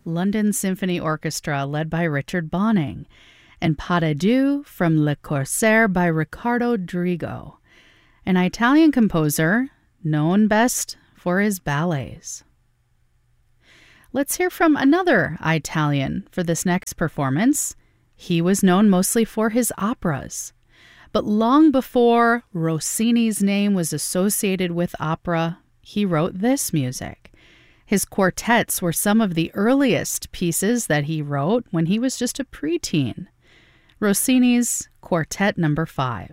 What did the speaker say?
London Symphony Orchestra led by Richard Bonning, and Pas de Deux from Le Corsaire by Riccardo Drigo, an Italian composer known best for his ballets. Let's hear from another Italian for this next performance. He was known mostly for his operas. But long before Rossini's name was associated with opera, he wrote this music. His quartets were some of the earliest pieces that he wrote when he was just a preteen. Rossini's Quartet No. 5.